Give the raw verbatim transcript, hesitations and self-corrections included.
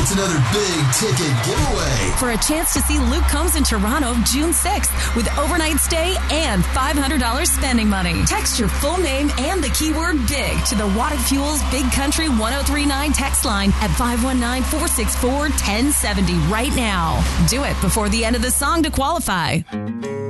It's another big ticket giveaway. For a chance to see Luke Combs in Toronto June sixth with overnight stay and five hundred dollars spending money. Text your full name and the keyword BIG to the Waddick Fuels Big Country one oh three nine text line at five one nine, four six four, one oh seven oh right now. Do it before the end of the song to qualify.